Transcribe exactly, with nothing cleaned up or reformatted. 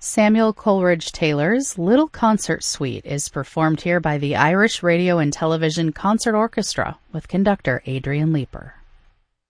Samuel Coleridge Taylor's Little Concert Suite is performed here by the Irish Radio and Television Concert Orchestra with conductor Adrian Leeper.